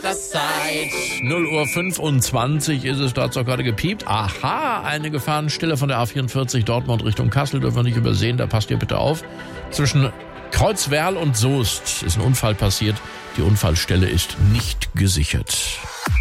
Zeit. 0:25 ist es, da hat's doch gerade gepiept. Aha, eine Gefahrenstelle von der A44 Dortmund Richtung Kassel dürfen wir nicht übersehen, da passt ihr bitte auf. Zwischen Kreuzwerl und Soest ist ein Unfall passiert. Die Unfallstelle ist nicht gesichert.